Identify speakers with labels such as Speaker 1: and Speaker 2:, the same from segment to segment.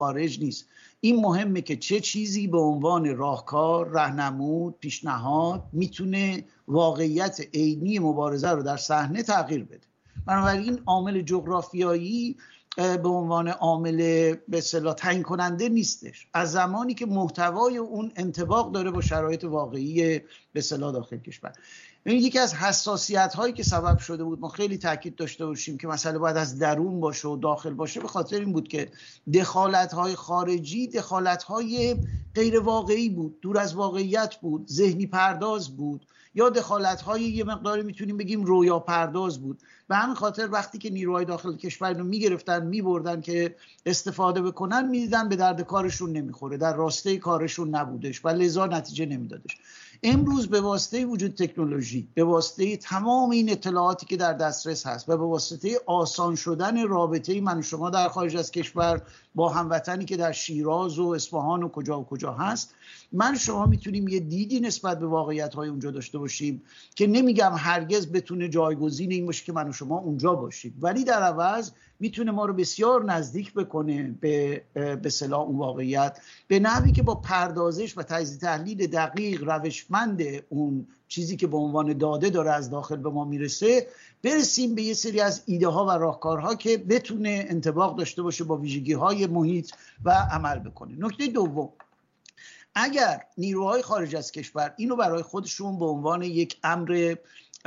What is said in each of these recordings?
Speaker 1: خارج نیست. این مهمه که چه چیزی به عنوان راهکار، راهنمود، پیشنهاد میتونه واقعیت عینی مبارزه رو در صحنه تغییر بده. بنابراین عامل جغرافیایی به عنوان عامل به اصطلاح تعیین کننده نیستش، از زمانی که محتوای اون انطباق داره با شرایط واقعی به اصطلاح داخل کشور. این یکی از حساسیت هایی که سبب شده بود ما خیلی تاکید داشته باشیم که مسئله باید از درون باشه و داخل باشه، به خاطر این بود که دخالت های خارجی دخالت های غیر واقعی بود، دور از واقعیت بود، ذهنی پرداز بود، یا دخالت های یه مقداری میتونیم بگیم رویا پرداز بود. به همین خاطر وقتی که نیروهای داخل کشور رو میگرفتن میبردن که استفاده بکنن، میدیدن به درد کارشون نمیخوره، در راسته کارشون نبودش و لذا نتیجه نمیدادش. امروز به واسطه وجود تکنولوژی، به واسطه تمام این اطلاعاتی که در دسترس هست و به واسطه آسان شدن رابطه من و شما در خارج از کشور با هموطنی که در شیراز و اصفهان و کجا هست، من شما میتونیم یه دیدی نسبت به واقعیت‌های اونجا داشته باشیم که نمیگم هرگز بتونه جایگزین این باشه که من و شما اونجا باشیم، ولی در عوض میتونه ما رو بسیار نزدیک بکنه به اصطلاح اون واقعیت، به نحوی که با پردازش و تجزیه تحلیل دقیق روشمند اون چیزی که به عنوان داده داره از داخل به ما میرسه، برسیم به یه سری از ایده ها و راهکارها که بتونه انطباق داشته باشه با ویژگی های محیط و عمل بکنه. نکته دوم، اگر نیروهای خارج از کشور اینو برای خودشون به عنوان یک امر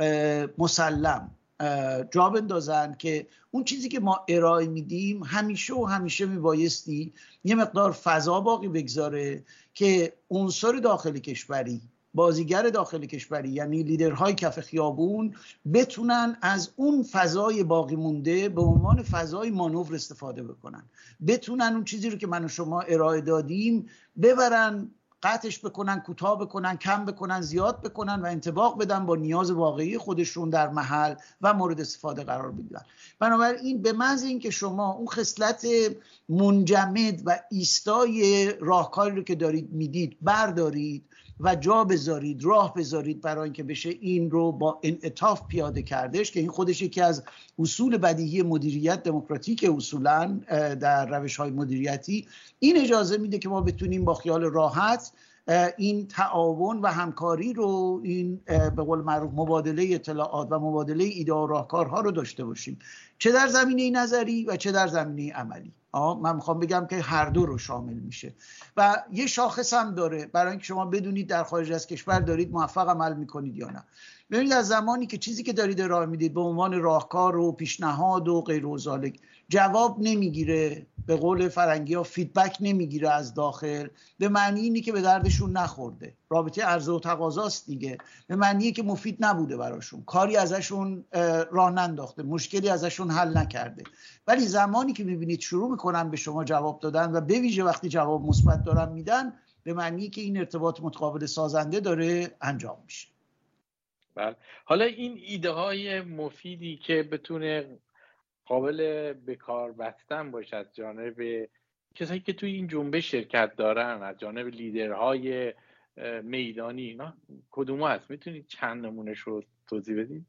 Speaker 1: مسلم جا بندازن که اون چیزی که ما ارائه میدیم همیشه میبایستی یه مقدار فضا باقی بگذاره که عنصر داخل کشوری، بازیگر داخل کشوری، یعنی لیدرهای کف خیابون، بتونن از اون فضای باقی مونده به عنوان فضای مانور استفاده بکنن، بتونن اون چیزی رو که من و شما ارائه دادیم ببرن، قطعش بکنن، کوتاه بکنن، کم بکنن، زیاد بکنن و انطباق بدن با نیاز واقعی خودشون در محل و مورد استفاده قرار بگیرن. بنابراین به محض اینکه شما اون خصلت منجمد و ایستای راهکاری رو که دارید میدید بردارید و جا بذارید، راه بذارید برای اینکه بشه این رو با انعطاف پیاده کردش، که این خودش یکی از اصول بدیهی مدیریت دموکراتیک اصولا در روش‌های مدیریتی، این اجازه میده که ما بتونیم با خیال راحت این تعاون و همکاری رو، این به قول معروف مبادله اطلاعات و مبادله ایده و راهکارها رو داشته باشیم، چه در زمینه نظری و چه در زمینه عملی. من میخوام بگم که هر دو رو شامل میشه و یه شاخص هم داره برای اینکه شما بدونید در خارج از کشور دارید موفق عمل میکنید یا نه. ببینید از زمانی که چیزی که دارید ارائه میدید به عنوان راهکار و پیشنهاد و غیر و ذالک جواب نمیگیره، به قول فرنگی ها فیدبک نمیگیره از داخل، به معنی اینی که به دردشون نخورده، رابطه عرضه و تقاضاست دیگه، به معنیه که مفید نبوده براشون، کاری ازشون راه ننداخته، مشکلی ازشون حل نکرده. ولی زمانی که میبینید شروع میکنن به شما جواب دادن و به ویژه وقتی جواب مثبت دارن میدن، به معنی که این ارتباط متقابل سازنده داره انجام میشه.
Speaker 2: بله. حالا این ایده های مفیدی که بتونه قابل به کار بستن باشه از جانب کسایی که توی این جنبش شرکت دارن، از جانب لیدرهای میدانی، اینا کدوم هست؟ میتونید چند نمونهش رو توضیح بدید؟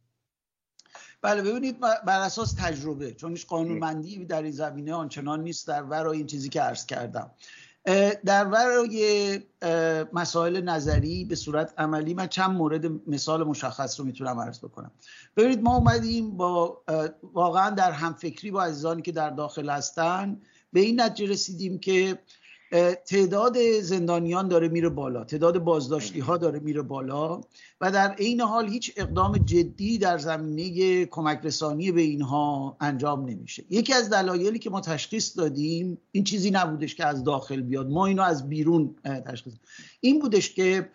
Speaker 1: بله، ببینید بر اساس تجربه، چون هیچ قانونمندی در این زمینه آنچنان نیست در ورای این چیزی که عرض کردم. در ورای مسائل نظری به صورت عملی من چند مورد مثال مشخص رو میتونم عرض بکنم. ببینید ما اومدیم با واقعا در همفکری با عزیزانی که در داخل هستن به این نتیجه رسیدیم که تعداد زندانیان داره میره بالا، تعداد بازداشتی ها داره میره بالا و در عین حال هیچ اقدام جدی در زمینه کمک رسانی به اینها انجام نمیشه. یکی از دلایلی که ما تشخیص دادیم این چیزی نبودش که از داخل بیاد، ما اینو از بیرون تشخیص دادیم. این بودش که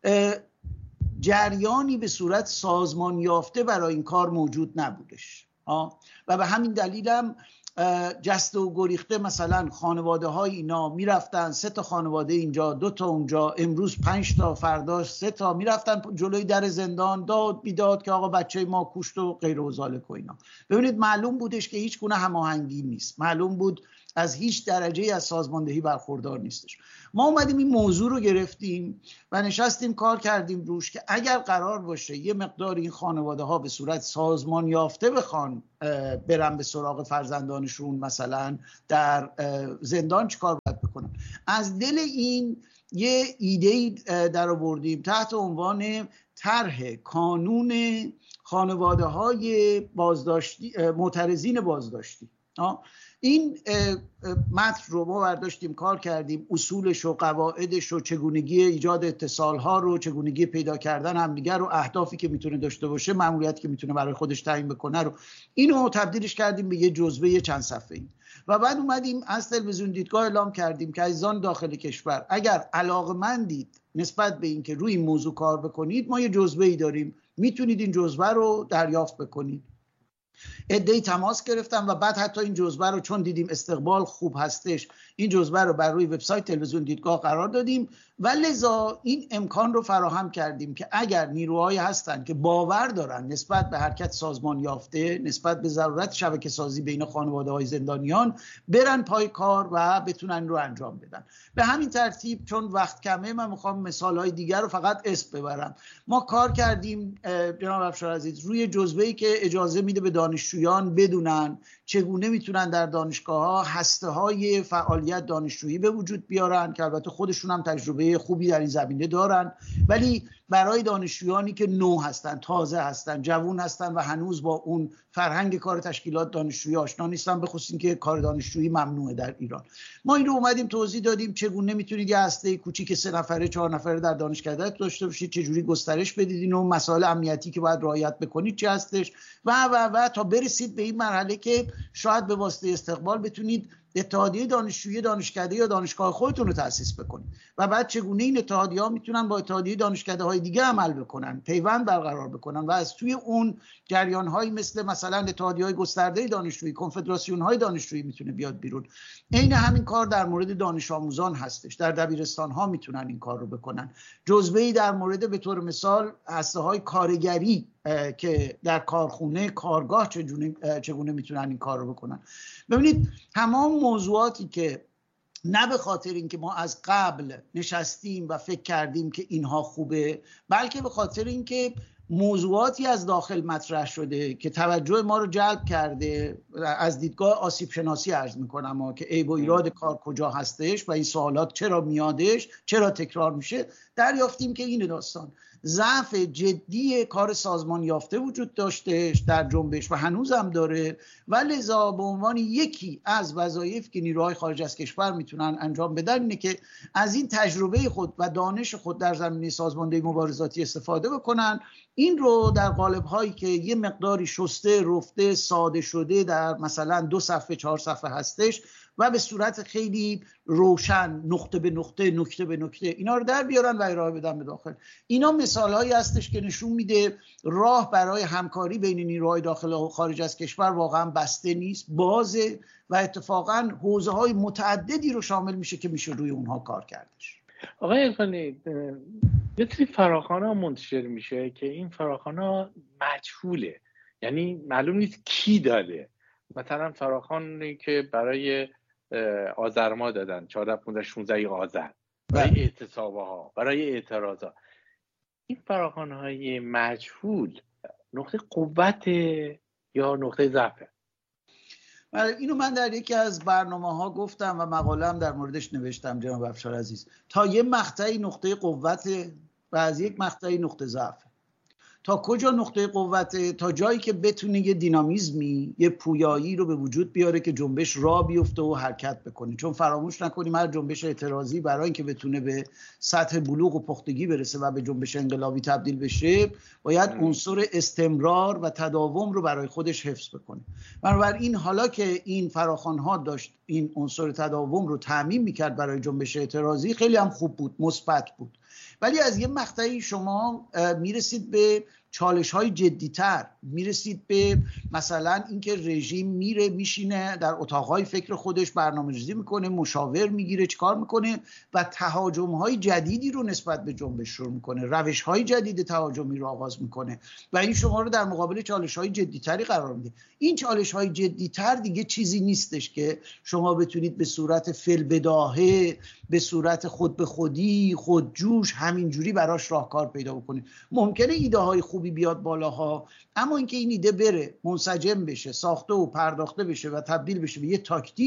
Speaker 1: جریانی به صورت سازمان یافته برای این کار موجود نبودش و به همین دلیلم جسته و گریخته مثلا خانواده های اینا میرفتن، 3 تا خانواده اینجا، 2 تا اونجا، امروز 5 تا، فردا 3 تا، میرفتن جلوی در زندان داد بیداد که آقا بچه ما کشت و غیر و ذالک و اینا. ببینید معلوم بودش که هیچ گونه هماهنگی نیست، معلوم بود از هیچ درجه از سازماندهی برخوردار نیستش. ما اومدیم این موضوع رو گرفتیم و نشستیم کار کردیم روش که اگر قرار باشه یه مقدار این خانواده ها به صورت سازمان یافته بخوان برن به سراغ فرزندانشون، مثلا در زندان چیکار باید بکنن، از دل این یه ایده در آوردیم تحت عنوان طرح کانون خانواده های بازداشتی، معترضین بازداشتی. این متن رو ما برداشتیم کار کردیم، اصولش و قواعدش و چگونگی ایجاد اتصال ها رو، چگونگی پیدا کردن همدیگر رو، اهدافی که میتونه داشته باشه، مأموریتی که میتونه برای خودش تعیین بکنه رو، اینو تبدیلش کردیم به یه جزوه چند صفحه‌ای و بعد اومدیم از تلویزیون دیدگاه اعلام کردیم که عزیزان داخل کشور اگر علاقه‌مندید نسبت به این که روی این موضوع کار بکنید، ما یه جزوه‌ای داریم، میتونید این جزوه رو دریافت بکنید. عده‌ای تماس گرفتم و بعد حتی این جزوه رو چون دیدیم استقبال خوب هستش، این جزوه رو بر روی وبسایت تلویزیون دیدگاه قرار دادیم و لذا این امکان رو فراهم کردیم که اگر نیروهایی هستن که باور دارن نسبت به حرکت سازمان یافته، نسبت به ضرورت شبکه سازی بین خانواده های زندانیان، برن پای کار و بتونن رو انجام بدن. به همین ترتیب چون وقت کمه من میخوام مثال های دیگر رو فقط اسم ببرم. ما کار کردیم جناب افشار عزیز روی جزوه‌ای که اجازه میده به دانشجویان بدونن چگونه میتونن در دانشگاه‌ها هسته‌های فعالیت دانشجویی به وجود بیارن که البته خودشون هم تجربه خوبی در این زمینه دارن، ولی برای دانشجویانی که نو هستن، تازه هستن، جوان هستن و هنوز با اون فرهنگ کار تشکیلات دانشجویی آشنا نیستن، به خصوص اینکه کار دانشجویی ممنوعه در ایران. ما این رو اومدیم توضیح دادیم چگونه میتونید یه هسته کوچیک 3 نفره 4 نفره در دانشکده داشته باشید، چجوری گسترش بدید اینو، مسائل امنیتی که باید رعایت بکنید چی هستش و تا برسید به این مرحله که شاید به واسطه استقبال بتونید اتحادیه دانشجویی دانشکده یا دانشگاه خودتون رو تأسیس بکنید و بعد چگونه این اتحادیه‌ها میتونن با اتحادیه دانشکده های دیگه عمل بکنن، پیوند برقرار بکنن و از توی اون جریان‌هایی مثلا اتحادیه‌های گسترده دانشجویی، کنفدراسیون‌های دانشجویی میتونه بیاد بیرون. عین همین کار در مورد دانش آموزان هستش، در دبیرستان‌ها میتونن این کار رو بکنن. جزوه‌ای در مورد به طور مثال هسته‌های کارگری که در کارخونه، کارگاه چگونه میتونن این کار رو بکنن. ببینید تمام موضوعاتی که نه به خاطر اینکه ما از قبل نشستیم و فکر کردیم که اینها خوبه، بلکه به خاطر اینکه موضوعاتی از داخل مطرح شده که توجه ما رو جلب کرده، از دیدگاه آسیب شناسی عرض میکنم که عیب و ایراد کار کجا هستش و این سوالات چرا میادش، چرا تکرار میشه، دریافتیم که این داستان ضعف جدی کار سازمان یافته وجود داشتهش در جنبش و هنوز هم داره و لذا به عنوان یکی از وظایف که نیروهای خارج از کشور میتونن انجام بدن اینه که از این تجربه خود و دانش خود در زمینه سازماندهی مبارزاتی استفاده بکنن. این رو در قالب‌هایی که یه مقداری شسته، رفته، ساده شده در مثلا 2 صفحه 4 صفحه هستش و به صورت خیلی روشن، نقطه به نقطه، نکته به نکته اینا رو در بیارن و ارائه بدن به داخل. اینا مثال‌هایی هستش که نشون میده راه برای همکاری بین نیروهای داخل و خارج از کشور واقعا بسته نیست، بازه و اتفاقا حوزه‌های متعددی رو شامل میشه که میشه روی اونها کار کردش.
Speaker 2: آقای عرفانی، یه سری فراخوان‌ها منتشر میشه که این فراخوان‌ها مجهوله، یعنی معلوم نیست کی داده. مثلا فراخوانی که برای آذر ما دادن 14 15 16 آذر برای اعتصاب‌ها، برای اعتراضات. این فراخوان‌های مجهول نقطه قوت یا نقطه ضعف؟
Speaker 1: اینو من در یکی از برنامه‌ها گفتم و مقاله هم در موردش نوشتم جناب افشار عزیز. تا یه مقطعی نقطه قوت و از یک مقطعی نقطه ضعف. تا کجا نقطه قوته؟ تا جایی که بتونه یه دینامیزمی، یه پویایی رو به وجود بیاره که جنبش راه بیفته و حرکت بکنه. چون فراموش نکنیم هر جنبش اعتراضی برای اینکه بتونه به سطح بلوغ و پختگی برسه و به جنبش انقلابی تبدیل بشه، باید عنصر استمرار و تداوم رو برای خودش حفظ بکنه. بنابراین حالا که این فراخوان‌ها داشت این عنصر تداوم رو تامین می‌کرد برای جنبش اعتراضی، خیلی هم خوب بود، مثبت بود. ولی از یه مقطعی شما میرسید به چالش های جدی‌تر، میرسید به مثلا اینکه رژیم میره میشینه در اتاقهای فکر خودش برنامه‌ریزی میکنه، مشاور میگیره، چیکار میکنه و تهاجم های جدیدی رو نسبت به جنبش شروع میکنه، روش های جدید تهاجمی رو آغاز میکنه و این شما رو در مقابل چالش های جدی‌تری قرار میده. این چالش های جدی‌تر دیگه چیزی نیستش که شما بتونید به صورت فی‌البداهه، به صورت خود به خودی، خودجوش همینجوری براش راهکار پیدا بکنید. ممکنه ایده های خوبی بیاد بالاها، اما اینکه این ایده بره منسجم بشه، ساخته و پرداخته بشه و تبدیل بشه به یه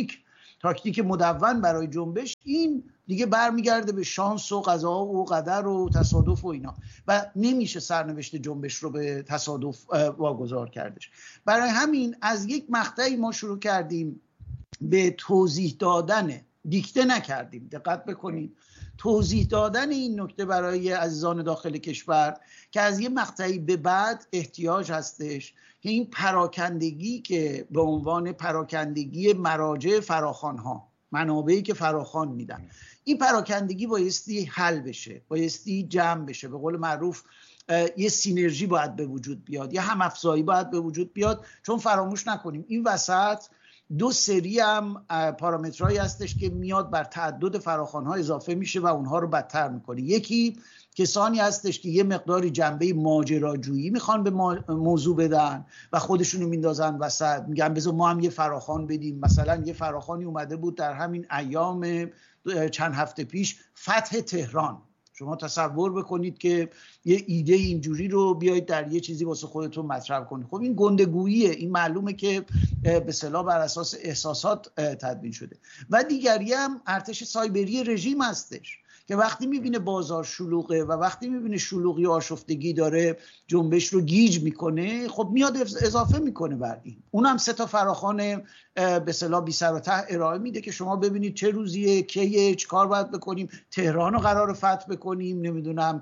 Speaker 1: تاکتیک مدون برای جنبش، این دیگه برمیگرده به شانس و قضا و قدر و تصادف و اینا و نمیشه سرنوشت جنبش رو به تصادف واگذار کردش. برای همین از یک مقطعی ما شروع کردیم به توضیح دادن، دیکته نکردیم، دقت بکنید، توضیح دادن این نکته برای عزیزان داخل کشور که از یه مقطعی به بعد احتیاج هستش که این پراکندگی که به عنوان پراکندگی مراجع فراخوان‌ها، منابعی که فراخوان میدن، این پراکندگی بایستی حل بشه، بایستی جمع بشه. به قول معروف یه سینرژی باید به وجود بیاد، یه هم‌افزایی باید به وجود بیاد، چون فراموش نکنیم این وسط دو سری هم پارامترهایی هستش که میاد بر تعدد فراخوان‌ها اضافه میشه و اونها رو بدتر میکنه. یکی کسانی هستش که یه مقداری جنبه ماجراجویی میخوان به موضوع بدن و خودشونو میندازن وسط، میگن بذار ما هم یه فراخوان بدیم. مثلا یه فراخوانی اومده بود در همین ایام چند هفته پیش، فتح تهران. شما تصور بکنید که یه ایده اینجوری رو بیایید در یه چیزی واسه خودتون مطرح کنید. خب این گندگوییه، این معلومه که به اصطلاح بر اساس احساسات تدوین شده. و دیگری هم ارتش سایبری رژیم هستش که وقتی میبینه بازار شلوغه و وقتی میبینه شلوغی و آشفتگی داره جنبش رو گیج میکنه، خب میاد اضافه میکنه بر این. اونم 3 تا فراخوان به اصطلاح بی سر و ته ارائه میده که شما ببینید چه روزیه، کیه، چه کار باید بکنیم، تهران رو قرار فتح بکنیم، نمیدونم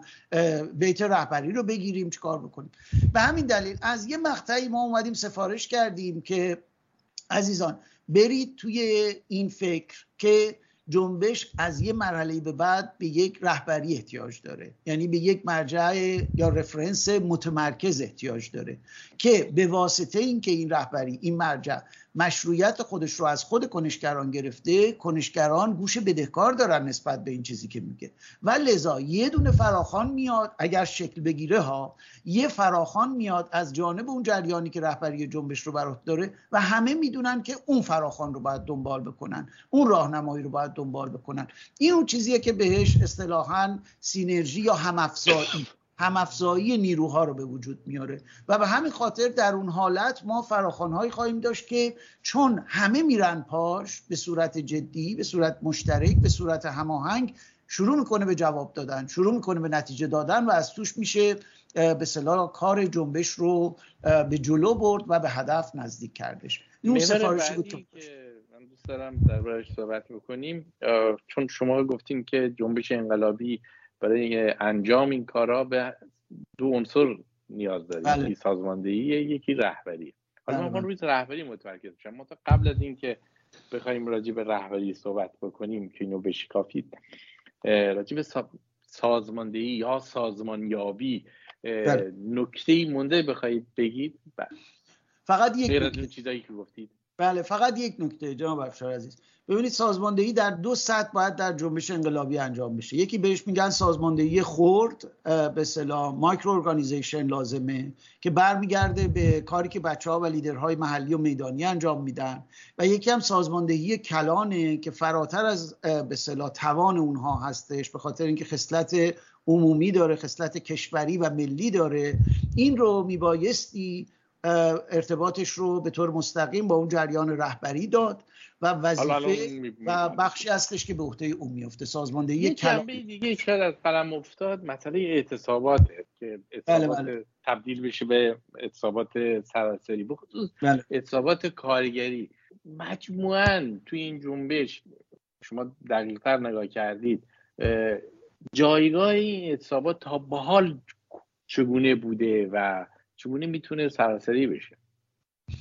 Speaker 1: بیت رهبری رو بگیریم، چه کار بکنیم. به همین دلیل از یه مقطعی ما اومدیم سفارش کردیم که عزیزان برید توی این فکر که جنبش از یه مرحله به بعد به یک رهبری احتیاج داره، یعنی به یک مرجع یا رفرنس متمرکز احتیاج داره که به واسطه این که این رهبری، این مرجع مشروعیت خودش رو از خود کنشگران گرفته، کنشگران گوش بدهکار دارن نسبت به این چیزی که میگه و لذا یه دونه فراخوان میاد، اگر شکل بگیره ها، یه فراخوان میاد از جانب اون جریانی که رهبری جنبش رو بر عهده داره و همه میدونن که اون فراخوان رو باید دنبال بکنن، اون راهنمایی رو باید دنبال بکنن. این اون چیزیه که بهش اصطلاحاً سینرژی یا هم‌افزایی نیروها رو به وجود میاره و به همین خاطر در اون حالت ما فراخوان‌هایی خواهیم داشت که چون همه میرن پاش، به صورت جدی، به صورت مشترک، به صورت هماهنگ شروع میکنه به جواب دادن، شروع میکنه به نتیجه دادن و از توش میشه به اصطلاح کار جنبش رو به جلو برد و به هدف نزدیک کردش. این سفارشی بود که
Speaker 2: من دوست دارم دربارش صحبت بکنیم، چون شما گفتین که جنبش انقلابی برای انجام این کارا به 2 عنصر نیاز داره، یکی سازماندهی، یکی رهبری. حالا ما روی رهبری متمرکز شدیم. ما تا قبل از این که بخوایم راجع به رهبری صحبت بکنیم که اینو بشکافید، راجع به سازماندهی یا سازمانیابی نکته‌ای مونده بخواید بگید؟
Speaker 1: فقط یک
Speaker 2: نکته چیزایی که گفتید.
Speaker 1: بله، فقط یک نکته جناب افشار عزیز. ببینید سازماندهی در 2 سطح باید در جنبش انقلابی انجام بشه. یکی بهش میگن سازماندهی خرد، به اصطلاح مایکرو ارگانیزیشن لازمه که برمیگرده به کاری که بچه‌ها و لیدرهای محلی و میدانی انجام میدن، و یکی هم سازماندهی کلانه که فراتر از به اصطلاح توان اونها هستش، به خاطر اینکه خصلت عمومی داره، خصلت کشوری و ملی داره. این رو میبایستی ارتباطش رو به طور مستقیم با اون جریان رهبری داد و وظیفه و بخشی هستش که به عهده اون میفته. سازماندهی
Speaker 2: یک جنبه دیگه که از قلم افتاد مسئله اعتصاباته که اعتصابات تبدیل بشه به اعتصابات سراسری، بخصوص اعتصابات کارگری. مجموعاً توی این جنبش شما دقیق‌تر نگاه کردید، جایگاه این اعتصابات تا به حال چگونه بوده و چگونه میتونه سراسری بشه؟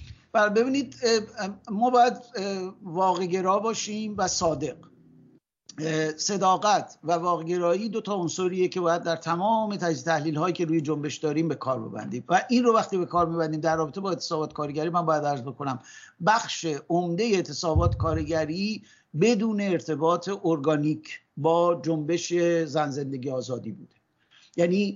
Speaker 1: ببینید ما باید واقع‌گرا باشیم و صادق. صداقت و واقع‌گرایی دو تا عنصریه که باید در تمام تجزیه تحلیل هایی که روی جنبش داریم به کار ببندیم و این رو وقتی به کار میبندیم در رابطه با اعتصابات کارگری، من باید عرض بکنم بخش عمده اعتصابات کارگری بدون ارتباط ارگانیک با جنبش زن زندگی آزادی بوده. یعنی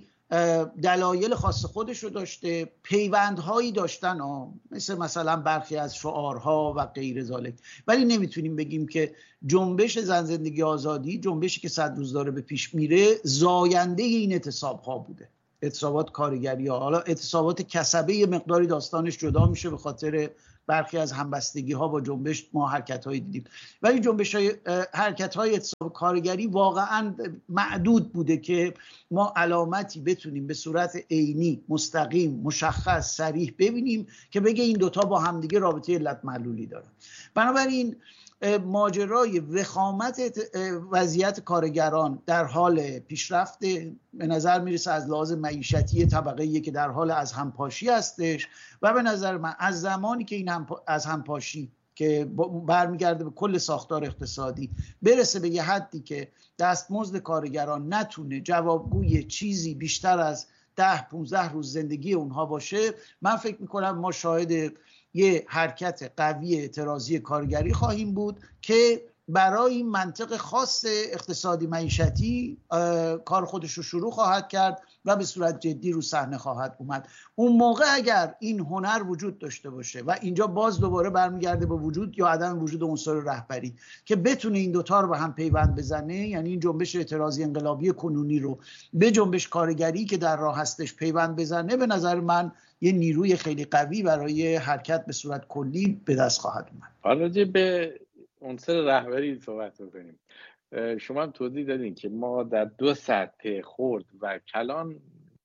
Speaker 1: دلایل خاص خودش رو داشته، پیوندهایی داشتن مثلا برخی از شعارها و غیر ذالک، ولی نمیتونیم بگیم که جنبش زن زندگی آزادی، جنبشی که 100 روز داره به پیش میره، زاینده این اعتصاب ها بوده، اعتصابات کارگری ها. حالا اعتصابات کسبه یه مقداری داستانش جدا میشه به خاطر برخی از همبستگی ها با جنبش ما حرکت هایی دیدیم، ولی جنبش های حرکت های اعتصاب کارگری واقعا معدود بوده که ما علامتی بتونیم به صورت عینی، مستقیم، مشخص، صریح ببینیم که بگه این دوتا با همدیگه رابطه علت معلولی دارن. بنابراین ماجرای وخامت وضعیت کارگران در حال پیشرفت به نظر میرسه از لحاظ معیشتی طبقه‌ای که در حال از همپاشی هستش و به نظر من از زمانی که این از همپاشی که برمیگرده به کل ساختار اقتصادی برسه به یه حدی که دستمزد کارگران نتونه جوابگوی چیزی بیشتر از 10-15 روز زندگی اونها باشه، من فکر میکنم ما شاهد یه حرکت قوی اعتراضی کارگری خواهیم بود که برای این منطق خاص اقتصادی معیشتی کار خودش رو شروع خواهد کرد و به صورت جدی رو صحنه خواهد اومد. اون موقع اگر این هنر وجود داشته باشه و اینجا باز دوباره برمیگرده به وجود یا عدم وجود عنصر رهبری که بتونه این دوتا رو به هم پیوند بزنه، یعنی این جنبش اعتراضی انقلابی کنونی رو به جنبش کارگری که در راه هستش پیوند بزنه، به نظر من یه نیروی خیلی قوی برای حرکت به صورت کلی به دست خواهد اومد.
Speaker 2: حالا به عنصر رهبری صحبت بکنیم. شما هم توضیح دادین که ما در دو سطح خرد و کلان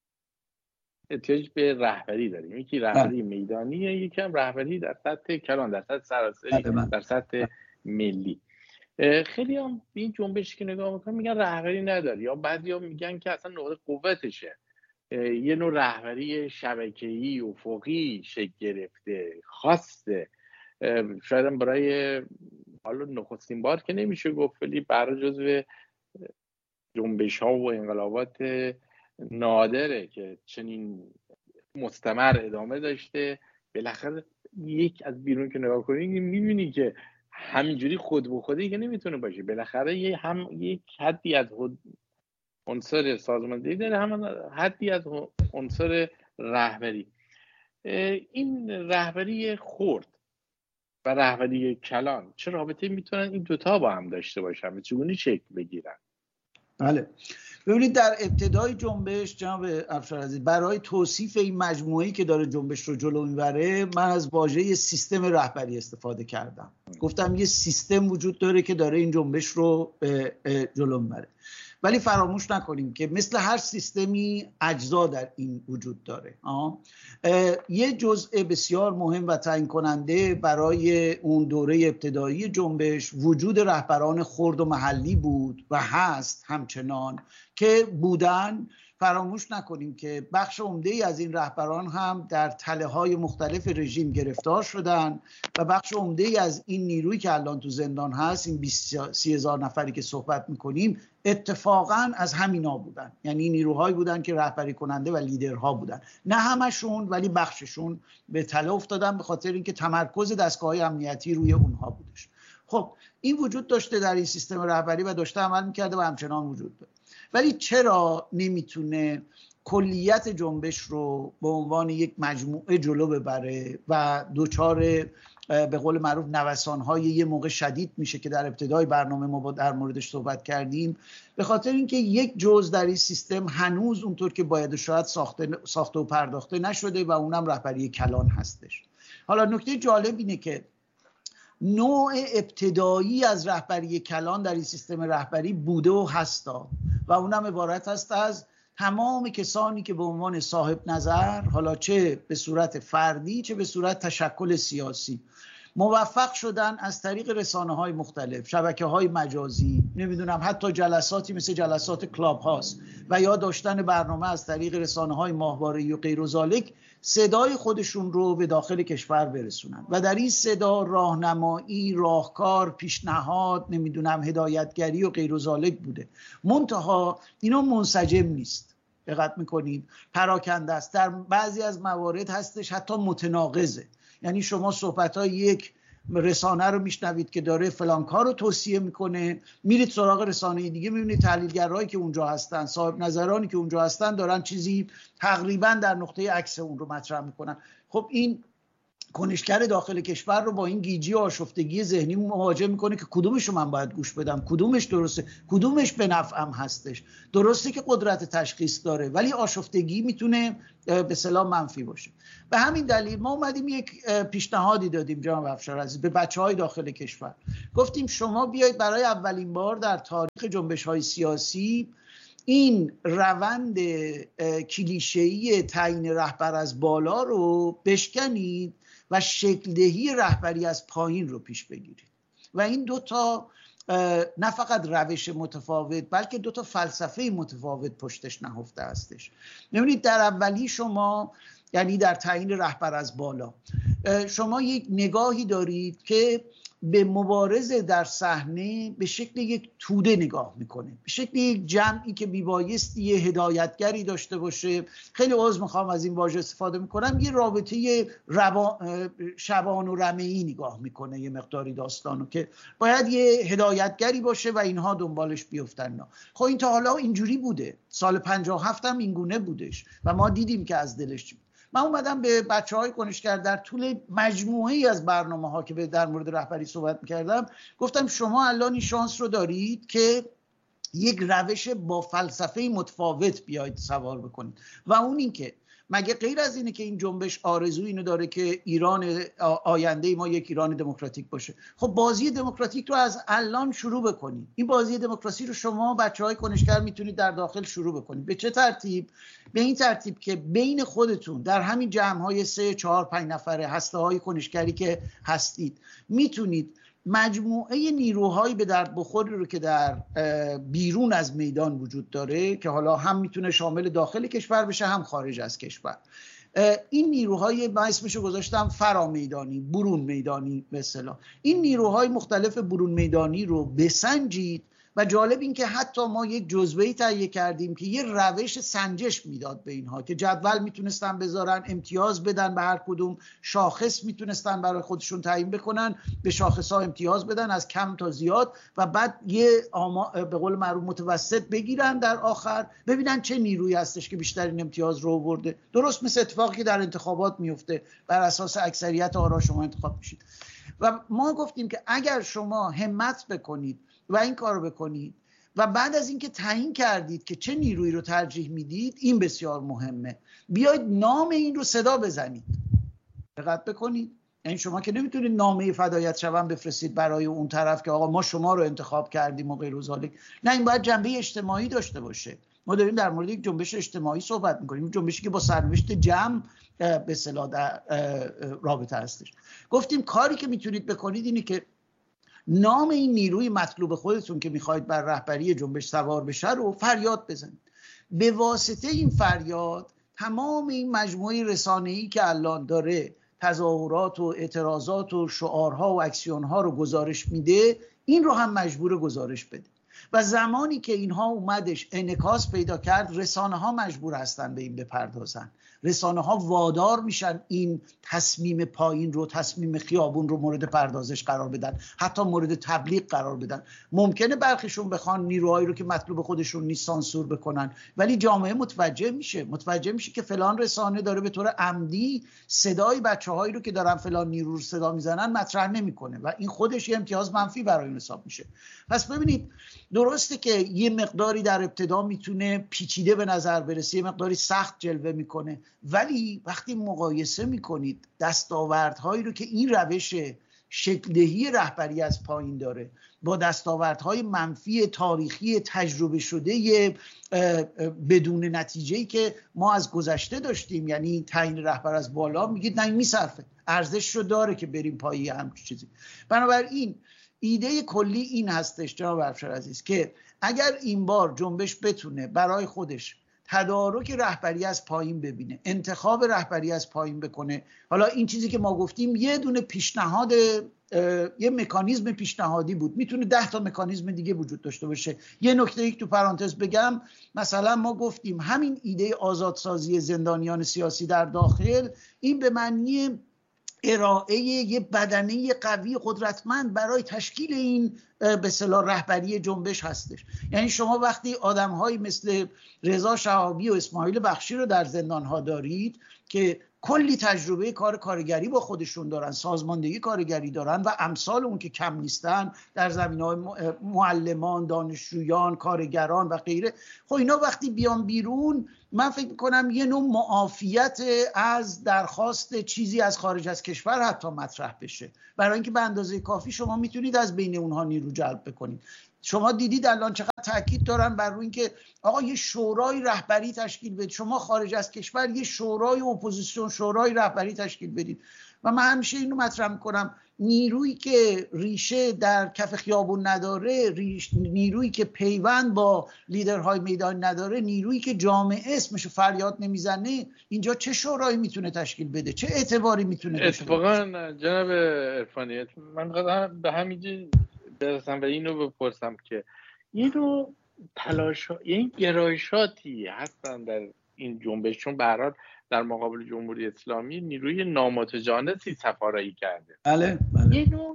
Speaker 2: احتیاج به رهبری داریم، یکی رهبری میدانیه، یکی هم رهبری در سطح کلان، در سطح سراسری، در سطح ملی. خیلی هم به این جنبشی که نگاه میکنم میگن رهبری نداره، یا بعضیا میگن که اصلا نقطه قوتشه یه نوع رهبری شبکه‌ای افقی شکل گرفته، خاصه، شاید هم برای حالا نخستین بار که نمیشه گفت، ولی برای جزو جنبش ها و انقلابات نادره که چنین مستمر ادامه داشته. بالاخره یک از بیرون که نگاه کنی میبینی که همینجوری خود به خودی که نمیتونه باشه، بالاخره یک حدی از عنصر سازماندهی داره، هم حدی از عنصر رهبری. این رهبری خرد و رهبری کلان چه رابطه میتونن این دوتا با هم داشته باشن و چگونه شکل بگیرن؟
Speaker 1: بله، ببینید در ابتدای جنبش جناب افشارعزیز برای توصیف این مجموعه‌ای که داره جنبش رو جلو میبره، من از واژه سیستم رهبری استفاده کردم. گفتم یه سیستم وجود داره که داره این جنبش رو جلو میبره، ولی فراموش نکنیم که مثل هر سیستمی اجزا در این وجود داره. یه جزء بسیار مهم و تعیین کننده برای اون دوره ابتدایی جنبش وجود رهبران خرد و محلی بود و هست همچنان که بودن. فراموش نکنیم که بخش عمده‌ای از این رهبران هم در تله‌های مختلف رژیم گرفتار شدن و بخش عمده‌ای از این نیرویی که الان تو زندان هست، این 20,000 نفری که صحبت می‌کنیم، اتفاقاً از همینا بودن. یعنی نیروهایی بودن که رهبری کننده و لیدرها بودن، نه همشون ولی بخششون به تله افتادن به خاطر اینکه تمرکز دستگاه‌های امنیتی روی اونها بودش. خب این وجود داشته در این سیستم رهبری و داشته عمل می‌کرده و همچنان وجود داره. ولی چرا نمیتونه کلیت جنبش رو به عنوان یک مجموعه جلو ببره و دوچار به قول معروف نوسان‌های یه موقع شدید میشه که در ابتدای برنامه ما در موردش صحبت کردیم؟ به خاطر اینکه یک جزء در این سیستم هنوز اونطور که باید شاید ساخته و پرداخته نشده و اونم رهبری کلان هستش. حالا نکته جالب اینه که نوع ابتدایی از رهبری کلان در این سیستم رهبری بوده و هستا و اونم عبارت هست از تمام کسانی که به عنوان صاحب نظر، حالا چه به صورت فردی چه به صورت تشکل سیاسی، موفق شدن از طریق رسانه‌های مختلف، شبکه‌های مجازی، نمیدونم حتی جلساتی مثل جلسات کلاب هاست و یا داشتن برنامه از طریق رسانه‌های ماهواره‌ای و غیر و ذالک، صدای خودشون رو به داخل کشور برسونن و در این صدا راهنمایی، راهکار، پیشنهاد، نمیدونم هدایتگری و غیر و ذالک بوده. منتها اینا منسجم نیست. دقت میکنید پراکنده است، در بعضی از موارد هستش حتی متناقضه. یعنی شما صحبت‌های یک رسانه رو میشنوید که داره فلان کار رو توصیه میکنه، میرید سراغ رسانه دیگه میبینید تحلیلگرایی که اونجا هستن، صاحب نظرانی که اونجا هستن دارن چیزی تقریبا در نقطه عکس اون رو مطرح میکنن. خب این کنشگر داخل کشور رو با این گیجی و آشفتگی ذهنی مواجه میکنه که کدومش رو من باید گوش بدم، کدومش درسته، کدومش به نفعم هستش. درسته که قدرت تشخیص داره ولی آشفتگی میتونه به اصطلاح منفی باشه. به همین دلیل ما اومدیم یک پیشنهادی دادیم جناب افشار عزیز به بچهای داخل کشور. گفتیم شما بیایید برای اولین بار در تاریخ جنبش‌های سیاسی این روند کلیشه‌ای تعیین رهبر از بالا رو بشکنید و شکل دهی رهبری از پایین رو پیش بگیرید. و این دوتا نه فقط روش متفاوت بلکه دوتا فلسفه متفاوت پشتش نهفته هستش. ببینید در اولی شما، یعنی در تعیین رهبر از بالا، شما یک نگاهی دارید که به مبارزه در صحنه به شکل یک توده نگاه میکنه، به شکل یک جمعی که میبایستی یه هدایتگری داشته باشه. خیلی عذر میخوام از این واژه استفاده میکنم، یه رابطه شبان و رمه‌ای نگاه میکنه یه مقداری داستانو که باید یه هدایتگری باشه و اینها دنبالش بیفتن. خب این تا حالا اینجوری بوده، سال 57 هم اینگونه بودش و ما دیدیم که از دلش. من اومدم به بچه‌های کنشگر در طول مجموعه‌ای از برنامه‌ها که در مورد رهبری صحبت می‌کردم گفتم شما الان این شانس رو دارید که یک روش با فلسفه متفاوت بیاید سوار بکنید و اون این که مگه غیر از اینه که این جنبش آرزوی اینو داره که ایران آینده ما یک ایران دموکراتیک باشه؟ خب بازی دموکراتیک رو از الان شروع بکنید. این بازی دموکراسی رو شما بچهای کنشگر میتونید در داخل شروع بکنید. به چه ترتیب؟ به این ترتیب که بین خودتون در همین جمع‌های 3 4 5 نفره هسته‌های کنشگری که هستید میتونید مجموعه نیروهایی به درد بخوری رو که در بیرون از میدان وجود داره، که حالا هم میتونه شامل داخل کشور بشه هم خارج از کشور، این نیروهای من اسمشو گذاشتم فرامیدانی، برون میدانی به اصطلاح، این نیروهای مختلف برون میدانی رو بسنجید. و جالب این که حتی ما یک جزوه‌ای تهیه کردیم که یه روش سنجش میداد به اینها، که جدول میتونستن بذارن، امتیاز بدن به هر کدوم، شاخص میتونستن برای خودشون تعیین بکنن، به شاخص ها امتیاز بدن از کم تا زیاد و بعد یه به قول معروف متوسط بگیرن در آخر، ببینن چه نیرویی هستش که بیشترین امتیاز رو آورده. درست مثل اتفاقی که در انتخابات میفته، بر اساس اکثریت آرا شما انتخاب میشید. و ما گفتیم که اگر شما همت بکنید و این کار رو بکنید و بعد از اینکه تعیین کردید که چه نیرویی رو ترجیح میدید، این بسیار مهمه، بیاید نام این رو صدا بزنید. دقت بکنید، یعنی شما که نمیتونید نامه فدایت شوم بفرستید برای اون طرف که آقا ما شما رو انتخاب کردیم و غیر و ذالک. نه، این باید جنبه اجتماعی داشته باشه. ما داریم در مورد یک جنبش اجتماعی صحبت میکنیم، جنبشی که با سرنوشت جمع به اصطلاح در رابطه هستش. گفتیم کاری که میتونید بکنید اینه که نام این نیروی مطلوب خودتون که میخواید بر رهبری جنبش سوار بشه رو فریاد بزنید. به واسطه این فریاد تمام این مجموعه رسانه‌ای که الان داره تظاهرات و اعتراضات و شعارها و اکسیونها رو گزارش میده، این رو هم مجبور گزارش بده. و زمانی که اینها اومدش انعکاس پیدا کرد، رسانه ها مجبور هستن به این بپردازن. رسانه ها وادار میشن این تصمیم پایین رو، تصمیم خیابون رو مورد پردازش قرار بدن، حتی مورد تبلیغ قرار بدن. ممکنه برخیشون بخوان نیروهایی رو که مطلوب خودشون نیست سانسور بکنن، ولی جامعه متوجه میشه که فلان رسانه داره به طور عمدی صدای بچه‌هایی رو که دارن فلان نیرو رو صدا میزنن مطرح نمیکنه و این خودش یه امتیاز منفی برای اون حساب میشه. پس ببینید، درسته که یه مقداری در ابتدا میتونه پیچیده به نظر برسه، یه مقداری سخت جلوه میکنه، ولی وقتی مقایسه میکنید دستاوردهایی رو که این روش شکل‌دهی رهبری از پایین داره، با دستاوردهای منفی تاریخی تجربه شده بدون نتیجه‌ای که ما از گذشته داشتیم، یعنی تعیین رهبر از بالا، میگید نه این میصرفه، ارزش رو داره که بریم پای همچین چیزی. بنابراین ایده کلی این هستش جناب افشار عزیز که اگر این بار جنبش بتونه برای خودش تدارک رهبری از پایین ببینه، انتخاب رهبری از پایین بکنه، حالا این چیزی که ما گفتیم یه دونه پیشنهاد، یه مکانیزم پیشنهادی بود، میتونه 10 تا مکانیزم دیگه وجود داشته باشه. یه نکته یک تو پرانتز بگم، مثلا ما گفتیم همین ایده آزادسازی زندانیان سیاسی در داخل، این به معنی ارائه یه بدنه قوی قدرتمند برای تشکیل این به اصطلاح رهبری جنبش هستش. یعنی شما وقتی آدم‌هایی مثل رضا شهابی و اسماعیل بخشی رو در زندان‌ها دارید که کلی تجربه کار کارگری با خودشون دارن، سازماندهی کارگری دارن و امثال اون که کم نیستن در زمینه‌های معلمان، دانشجویان، کارگران و غیره، خب اینا وقتی بیان بیرون، من فکر میکنم یه نوع معافیت از درخواست چیزی از خارج از کشور حتی مطرح بشه، برای اینکه به اندازه کافی شما میتونید از بین اونها نیرو جلب بکنید. شما دیدید الان چقدر تاکید دارن بر روی اینکه آقا یه شورای رهبری تشکیل بدید، شما خارج از کشور یه شورای اپوزیسیون، شورای رهبری تشکیل بدید. و من همیشه اینو مطرح میکنم، نیرویی که ریشه در کف خیابون نداره، نیرویی که پیوند با لیدرهای میدان نداره، نیرویی که جامعه اسمشو فریاد نمیزنه، اینجا چه شورایی میتونه تشکیل بده؟ چه اعتباری میتونه داشته باشه؟
Speaker 2: اتفاقا جناب عرفانی، من به همینجا برسم و اینو بپرسم که اینو این گرایشاتی هستن در این جنبش، چون به هر حال در مقابل جمهوری اسلامی نیروی نامتجانسی سفارایی کرده.
Speaker 1: بله.
Speaker 2: یه نوع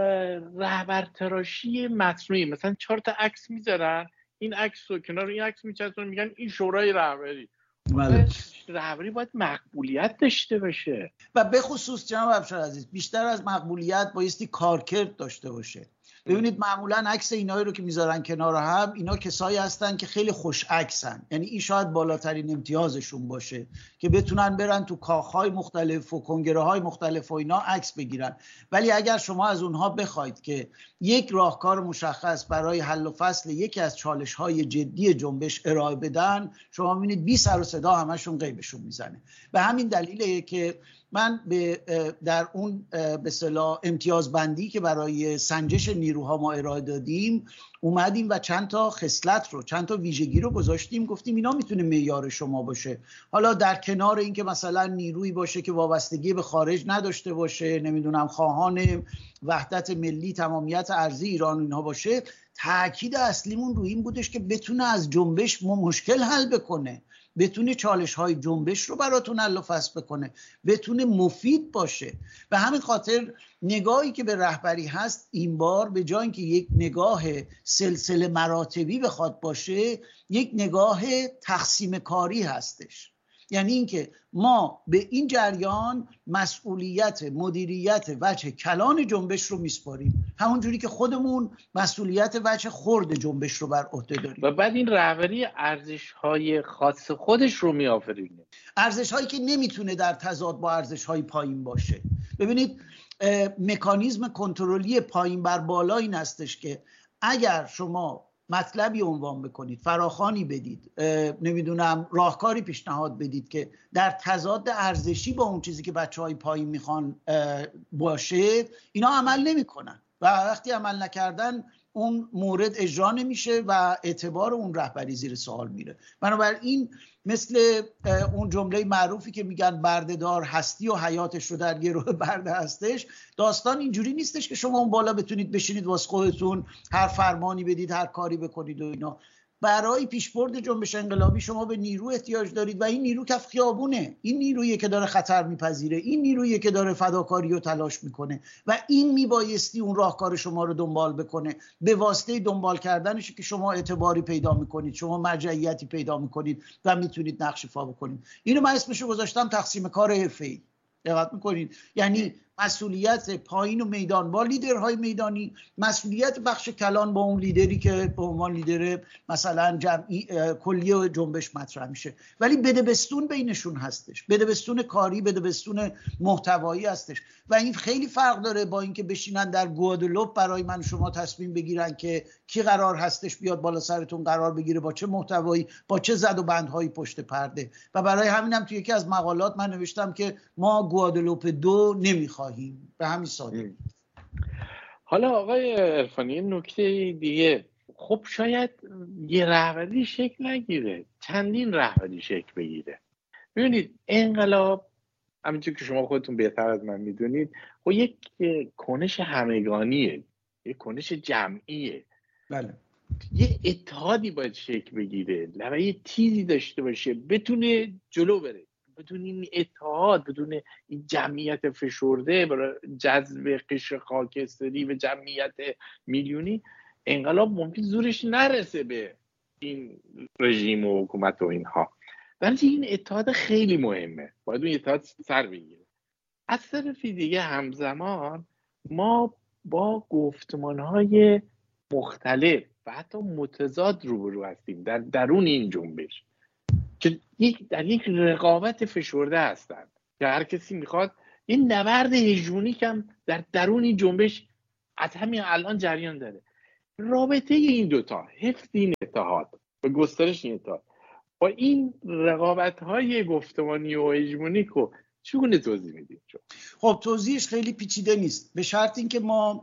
Speaker 2: رهبرتراشی مصنوعی، مثلا 4 تا عکس میذارن، این عکس رو کنار این عکس میچسبونن، میگن این شورای رهبری.
Speaker 1: بله.
Speaker 2: رهبری باید مقبولیت داشته باشه
Speaker 1: و به خصوص جناب افشار عزیز، بیشتر از مقبولیت بایستی کارکرد داشته باشه. ببینید معمولا عکس اینایی رو که میذارن کنار هم، اینا کسایی هستن که خیلی خوش عکسن، یعنی این شاید بالاترین امتیازشون باشه که بتونن برن تو کاخهای مختلف و کنگره‌های مختلف و اینا عکس بگیرن. ولی اگر شما از اونها بخواید که یک راهکار مشخص برای حل و فصل یکی از چالش‌های جدی جنبش ارائه بدن، شما می‌بینید بی سر و صدا همشون غیبشون میزنه. به همین دلیله که من در اون به اصطلاح امتیازبندی که برای سنجش نیروها ما ارائه دادیم اومدیم و چند تا خصلت رو، چند تا ویژگی رو گذاشتیم، گفتیم اینا میتونه معیار شما باشه. حالا در کنار این که مثلا نیرویی باشه که وابستگی به خارج نداشته باشه، نمیدونم خواهان وحدت ملی، تمامیت ارضی ایران اینها باشه، تاکید اصلیمون روی این بودش که بتونه از جنبش مشکل حل بکنه، بتونه چالش‌های جنبش رو براتون حل و فصل بکنه، بتونه مفید باشه. به همین خاطر نگاهی که به رهبری هست این بار به جای اینکه یک نگاه سلسله مراتبی بخواد باشه، یک نگاه تقسیم کاری هستش. یعنی اینکه ما به این جریان مسئولیت مدیریت وجه کلان جنبش رو میسپاریم، همون جوری که خودمون مسئولیت وجه خرد جنبش رو بر عهده داریم.
Speaker 2: و بعد این رهبری ارزش‌های خاص خودش رو میآفرینه،
Speaker 1: ارزش‌هایی که نمیتونه در تضاد با ارزش‌های پایین باشه. ببینید مکانیزم کنترلی پایین بر بالا این هستش که اگر شما مطلبی عنوان بکنید، فراخوانی بدید، نمیدونم راهکاری پیشنهاد بدید که در تضاد ارزشی با اون چیزی که بچه‌های پایین میخوان باشه، اینا عمل نمیکنن و وقتی عمل نکردن اون مورد اجرا نمیشه و اعتبار اون رهبری زیر سوال میره. بنابراین مثل اون جمله معروفی که میگن بردهدار هستی و حیاتش رو در گروه برده هستش، داستان اینجوری نیستش که شما اون بالا بتونید بشینید واسه خودتون هر فرمانی بدید، هر کاری بکنید و اینا. برای پیشبرد جنبش انقلابی شما به نیرو احتیاج دارید و این نیرو کف خیابونه، این نیرویی که داره خطر میپذیره، این نیرویی که داره فداکاری و تلاش میکنه و این میبایستی اون راهکار شما رو دنبال بکنه. به واسطه دنبال کردنش که شما اعتباری پیدا میکنید، شما مرجعیتی پیدا میکنید و میتونید نقش ایفا بکنید. اینو من اسمشو گذاشتم تقسیم کار حرفه‌ای. دقت میکنید؟ یعنی مسئولیت پایین و میدان با لیدرهای میدانی، مسئولیت بخش کلان با اون لیدری که به عنوان لیدر مثلا جمعی کلی جنبش مطرح میشه. ولی بدبستون بینشون هستش، بدبستون کاری، بدبستون محتوایی هستش و این خیلی فرق داره با اینکه بشینن در گوادلوپ برای من شما تصمیم بگیرن که کی قرار هستش بیاد بالا سرتون قرار بگیره، با چه محتوایی، با چه زد و بندهایی پشت پرده. و برای همینم توی یکی از مقالات من نوشتم که ما گوادلوپ 2 نمیخواهیم، به همین سادگی.
Speaker 2: حالا آقای عرفانی نکته دیگه، خب شاید یه رهبری شکل نگیره، چندین رهبری شکل بگیره. ببینید انقلاب همینطور که شما خودتون بهتر از من میدونید خب یک کنش همگانیه، یک کنش جمعیه.
Speaker 1: بله.
Speaker 2: یه اتحادی باید شکل بگیره، یه تیزی داشته باشه بتونه جلو بره. بدون این اتحاد، بدون این جمعیت فشرده برای جذب قشر خاکستری و جمعیت میلیونی، انقلاب ممکن زورش نرسه به این رژیم و حکومت و اینها. ولی این اتحاد خیلی مهمه، باید اون اتحاد سر بگیره. از طرفی دیگه همزمان ما با گفتمانهای مختلف و حتی متضاد روبرو هستیم در درون این جنبش که در یک رقابت فشرده هستند که هر کسی میخواد این نبرد هژمونیک هم در درون این جنبش از همین الان جریان داره. رابطه این دوتا، حفظ این اتحاد و گسترش این اتحاد با این رقابت‌های گفتمانی و هژمونیک رو چگونه توضیح میدید؟
Speaker 1: خب توضیحش خیلی پیچیده نیست، به شرط اینکه ما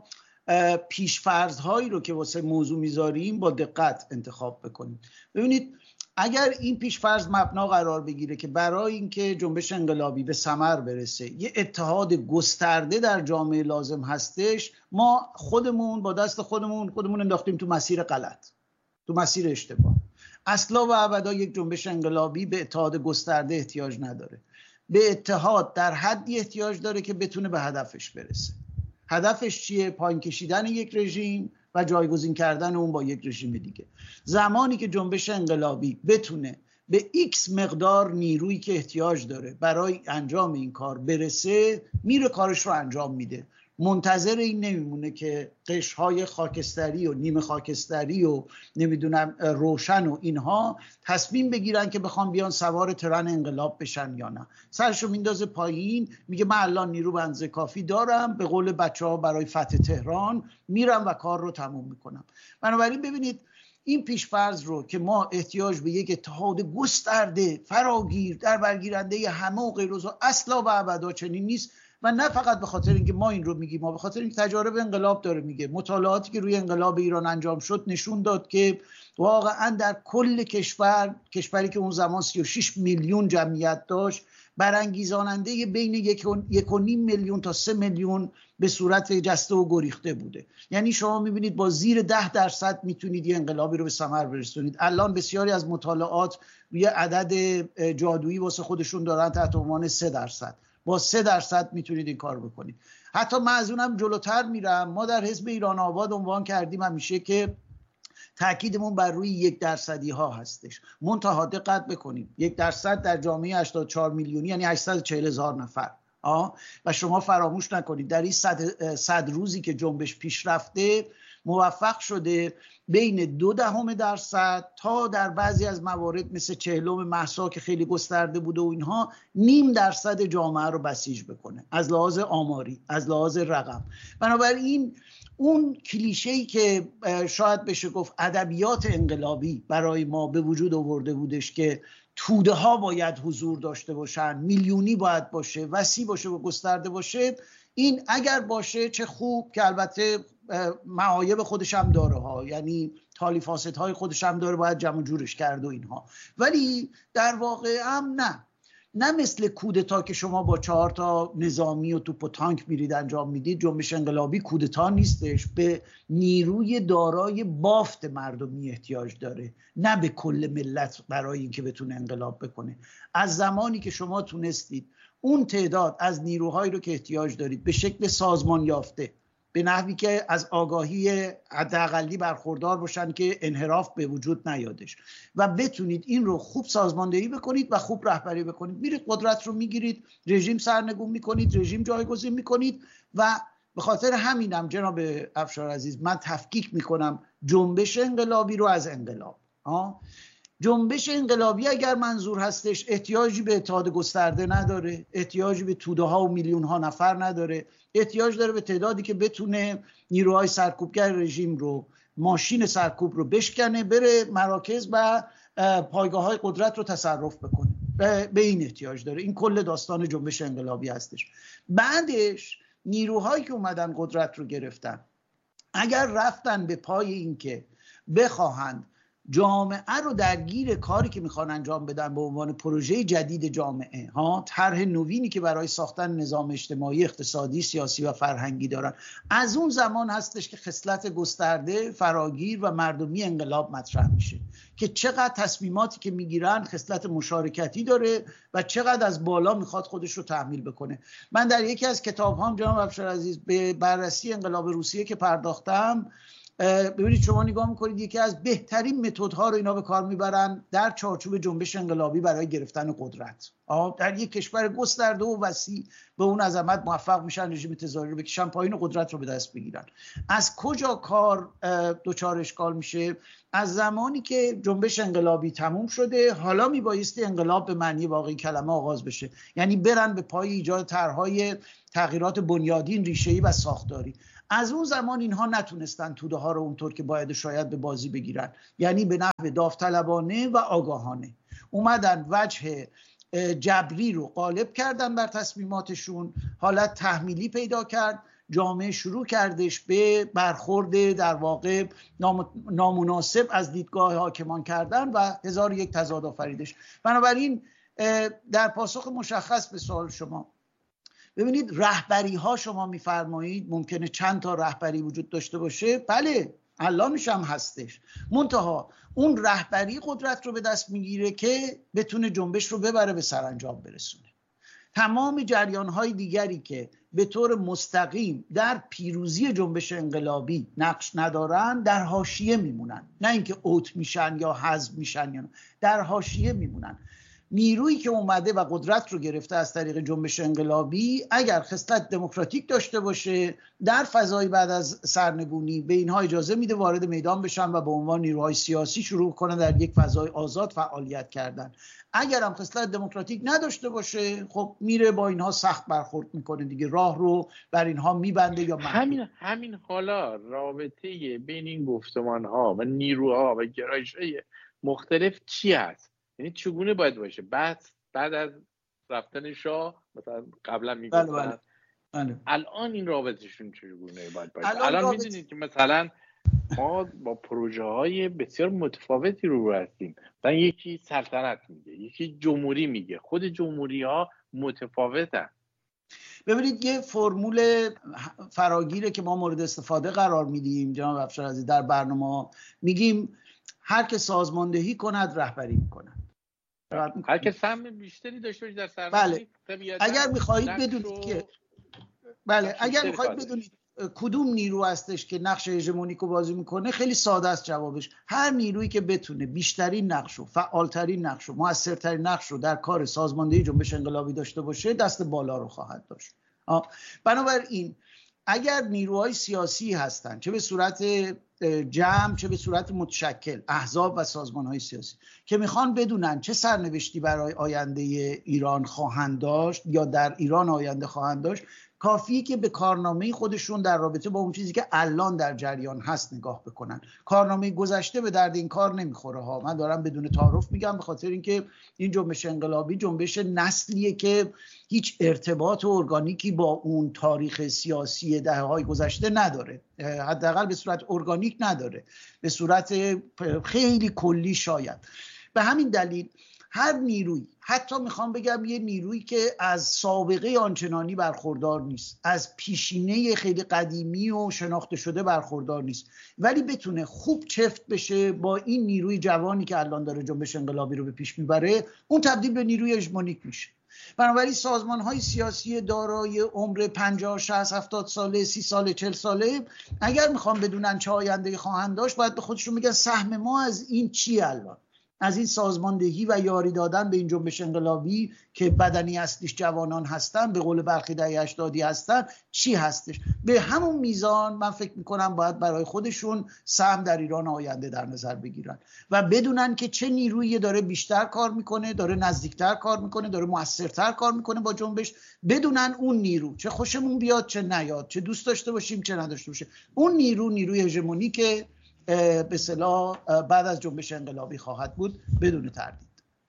Speaker 1: پیش‌فرض‌هایی رو که واسه موضوع میذاریم با دقت انتخاب بکنیم. ببینید اگر این پیش‌فرض مبنا قرار بگیره که برای اینکه جنبش انقلابی به ثمر برسه یه اتحاد گسترده در جامعه لازم هستش، ما خودمون با دست خودمون انداختیم تو مسیر غلط، تو مسیر اشتباه. اصلا و ابدا یک جنبش انقلابی به اتحاد گسترده احتیاج نداره، به اتحاد در حدی احتیاج داره که بتونه به هدفش برسه. هدفش چیه؟ پایین کشیدن یک رژیم و جایگزین کردن اون با یک رژیم دیگه. زمانی که جنبش انقلابی بتونه به ایکس مقدار نیرویی که احتیاج داره برای انجام این کار برسه، میره کارش رو انجام میده، منتظر این نمیمونه که قشرهای خاکستری و نیمه خاکستری و نمیدونم روشن و اینها تصمیم بگیرن که بخوام بیان سوار ترن انقلاب بشن یا نه. سرشو میندازه پایین، میگه من الان نیرو به اندازه کافی دارم، به قول بچه‌ها برای فتح تهران میرم و کار رو تموم میکنم. بنابراین ببینید این پیش‌فرض رو که ما احتیاج به یک اتحاد گسترده فراگیر در برگیرنده همه و غیرها اصلا و ابدا چنین نیست. و نه فقط به خاطر اینکه ما این رو میگیم، ما به خاطر اینکه تجارب انقلاب داره میگه. مطالعاتی که روی انقلاب ایران انجام شد نشون داد که واقعا در کل کشوری که اون زمان 36 میلیون جمعیت داشت، برانگیزاننده بین 1.5 میلیون تا 3 میلیون به صورت جسته و گریخته بوده. یعنی شما میبینید با زیر 10% میتونید یه انقلابی رو به ثمر برسونید. الان بسیاری از مطالعات روی عدد جادویی واسه خودشون دارن تحت عنوان 3%. با 3% میتونید این کار بکنید. حتی من از اونم جلوتر میرم. ما در حزب ایران آباد عنوان کردیم همیشه که تأکیدمون بر روی 1% ها هستش. منتها دقت بکنیم 1% در جامعه 84 میلیونی یعنی 840,000 نفر. و شما فراموش نکنید در این 100 روزی که جنبش پیش رفته موفق شده بین 0.2% تا در بعضی از موارد مثل 40 مهسا که خیلی گسترده بوده و اینها 0.5% جامعه رو بسیج بکنه، از لحاظ آماری، از لحاظ رقم. بنابراین اون کلیشه‌ای که شاید بشه گفت ادبیات انقلابی برای ما به وجود آورده بودش که توده ها باید حضور داشته باشن، میلیونی باید باشه، وسیع باشه و گسترده باشه، این اگر باشه چه خوب، که البته معایب خودش هم داره ها، یعنی تالی فاسد های خودش هم داره، باید جمع جورش کرد و اینها. ولی در واقع هم نه مثل کودتا که شما با 4 تا نظامی و توپ و تانک میرید انجام میدید. جنبش انقلابی کودتا نیستش، به نیروی دارای بافت مردمی احتیاج داره، نه به کل ملت برای اینکه بتونه انقلاب بکنه. از زمانی که شما تونستید اون تعداد از نیروهایی رو که احتیاج دارید به شکل سازمان یافته به نحوی که از آگاهی حداقلی برخوردار باشن که انحراف به وجود نیادش و بتونید این رو خوب سازماندهی بکنید و خوب رهبری بکنید. میرید قدرت رو میگیرید، رژیم سرنگون میکنید، رژیم جایگزین میکنید و به خاطر همینم جناب افشار عزیز من تفکیک میکنم جنبش انقلابی رو از انقلاب. جنبش انقلابی اگر منظور هستش احتیاجی به اتحاد گسترده نداره، احتیاجی به توده ها و میلیون ها نفر نداره، احتیاج داره به تعدادی که بتونه نیروهای سرکوبگر رژیم رو، ماشین سرکوب رو بشکنه، بره مراکز و پایگاه های قدرت رو تصرف بکنه. به این احتیاج داره. این کل داستان جنبش انقلابی هستش. بعدش نیروهایی که اومدن قدرت رو گرفتن اگر رفتن به پای این که بخواهند جامعه رو درگیر کاری که میخوان انجام بدن به عنوان پروژه جدید جامعه طرح نوینی که برای ساختن نظام اجتماعی، اقتصادی، سیاسی و فرهنگی دارن، از اون زمان هستش که خصلت گسترده، فراگیر و مردمی انقلاب مطرح میشه که چقدر تصمیماتی که میگیرن خصلت مشارکتی داره و چقدر از بالا میخواد خودش رو تحمیل بکنه. من در یکی از کتاب‌هام جناب افشار عزیز به بررسی انقلاب روسیه که پرداختم، ببینید شما نگاه میکنید یکی از بهترین متدها رو اینا به کار میبرن در چارچوب جنبش انقلابی برای گرفتن قدرت. در یک کشور گسترده و وسیع به اون عظمت موفق میشن رژیم تزاری رو بکشن پایین و قدرت رو به دست بگیرن. از کجا کار دچار اشکال میشه؟ از زمانی که جنبش انقلابی تموم شده، حالا میبایستی انقلاب به معنی واقعی کلمه آغاز بشه، یعنی برن به پای ایجاد طرح‌های تغییرات بنیادین، ریشه‌ای و ساختاری. از اون زمان اینها نتونستن توده ها رو اونطور که باید شاید به بازی بگیرن، یعنی به نحو داوطلبانه و آگاهانه اومدن وجه جبری رو غالب کردن بر تصمیماتشون، حالت تحمیلی پیدا کرد، جامعه شروع کردش به برخورد در واقع نامناسب از دیدگاه حاکمان کردن و 1001 تضاد آفریدش. بنابراین در پاسخ مشخص به سوال شما، ببینید رهبری ها شما میفرمایید ممکنه چند تا رهبری وجود داشته باشه، بله الانش هم هستش، منتها اون رهبری قدرت رو به دست میگیره که بتونه جنبش رو ببره به سرانجام برسونه. تمام جریان های دیگری که به طور مستقیم در پیروزی جنبش انقلابی نقش ندارن در حاشیه میمونن، نه اینکه اوت میشن یا حذف میشن، یا در حاشیه میمونن. نیرویی که اومده و قدرت رو گرفته از طریق جنبش انقلابی اگر خصلت دموکراتیک داشته باشه، در فضای بعد از سرنگونی به اینها اجازه میده وارد میدان بشن و به عنوان نیروهای سیاسی شروع کنن در یک فضای آزاد فعالیت کردن. اگر هم خصلت دموکراتیک نداشته باشه، خب میره با اینها سخت برخورد میکنه دیگه، راه رو بر اینها میبنده یا
Speaker 2: همین حالا رابطه بین این گفتمان ها و نیروها و گرایش های مختلف چی هست؟ یعنی چگونه باید باشه؟ بعد از رفتن شاه مثلا قبلا میگفتن
Speaker 1: بله.
Speaker 2: الان این رابطهشون چگونه باید باشه؟ الان میدونید که مثلا ما با پروژه های بسیار متفاوتی رو هستیم. مثلا یکی سلطنت میگه، یکی جمهوری میگه، خود جمهوری ها متفاوتن.
Speaker 1: ببینید یه فرمول فراگیره که ما مورد استفاده قرار میدیم جناب افشار عزیز در برنامه، میگیم هر که سازماندهی کند رهبری میکند.
Speaker 2: هر که سهم بیشتری داشته باشه در سرنوشت.
Speaker 1: بله. اگر میخواهید بدونید که اگر میخواهید بدونید کدوم نیرو هستش که نقش هژمونیک رو بازی میکنه، خیلی ساده است جوابش. هر نیرویی که بتونه بیشترین نقش و فعالترین نقش و موثرترین نقش رو در کار سازماندهی جنبش انقلابی داشته باشه دست بالا رو خواهد داشت. بنابراین اگر نیروهای سیاسی هستن، چه به صورت جمع چه به صورت متشکل، احزاب و سازمانهای سیاسی، که میخوان بدونن چه سرنوشتی برای آینده ایران خواهند داشت یا در ایران آینده خواهند داشت، کافیه که به کارنامه خودشون در رابطه با اون چیزی که الان در جریان هست نگاه بکنن. کارنامه گذشته به درد این کار نمیخوره ها. من دارم بدون تعارف میگم، به خاطر اینکه این جنبش انقلابی جنبش نسلیه که هیچ ارتباط ارگانیکی با اون تاریخ سیاسی دهه‌های گذشته نداره، حداقل به صورت ارگانیک نداره، به صورت خیلی کلی شاید. به همین دلیل هر نیروی، حتی میخوام بگم یه نیرویی که از سابقه آنچنانی برخوردار نیست، از پیشینه خیلی قدیمی و شناخته شده برخوردار نیست، ولی بتونه خوب چفت بشه با این نیروی جوانی که الان داره جنبش انقلابی رو به پیش میبره، اون تبدیل به نیروی هژمونیک میشه. بنابراین سازمان‌های سیاسی دارای عمر 50 60 70 ساله 30 ساله 40 ساله اگر میخوام بدونن چه آینده خواهند داشت، باید به خودشون بگن سهم ما از این چیه، الان از این سازماندهی و یاری دادن به این جنبش انقلابی که بدنی اصلیش جوانان هستن، به قول برخی دهه 80 هستن، چی هستش. به همون میزان من فکر میکنم باید برای خودشون سهم در ایران آینده در نظر بگیرن و بدونن که چه نیرویی داره بیشتر کار میکنه، داره نزدیکتر کار میکنه، داره موثرتر کار میکنه با جنبش. بدونن اون نیرو، چه خوشمون بیاد چه نیاد، چه دوست داشته باشیم چه نداشته باشیم، اون نیروی هژمونیک به اصطلاح بعد از جنبش انقلابی خواهد بود بدون تردید.